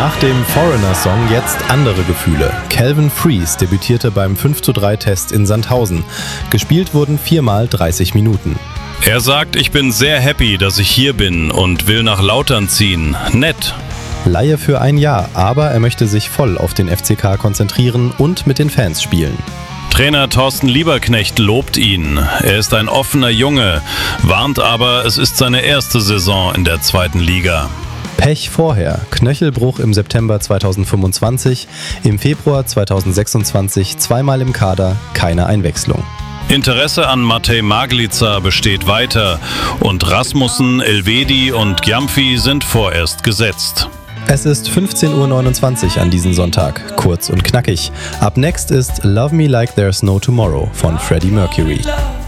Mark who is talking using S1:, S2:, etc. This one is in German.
S1: Nach dem Foreigner-Song jetzt andere Gefühle. Calvin Fries debütierte beim 5:3-Test in Sandhausen. Gespielt wurden 4x 30 Minuten.
S2: Er sagt, ich bin sehr happy, dass ich hier bin und will nach Lautern ziehen. Nett.
S1: Leihe für ein Jahr, aber er möchte sich voll auf den FCK konzentrieren und mit den Fans spielen.
S2: Trainer Thorsten Lieberknecht lobt ihn. Er ist ein offener Junge, warnt aber, es ist seine erste Saison in der 2. Liga.
S1: Pech vorher. Knöchelbruch im September 2025, im Februar 2026 zweimal im Kader, keine Einwechslung.
S2: Interesse an Matej Maglica besteht weiter und Rasmussen, Elvedi und Gyamfi sind vorerst gesetzt.
S1: Es ist 15:29 Uhr an diesem Sonntag, kurz und knackig. Up next ist Love Me Like There's No Tomorrow von Freddie Mercury.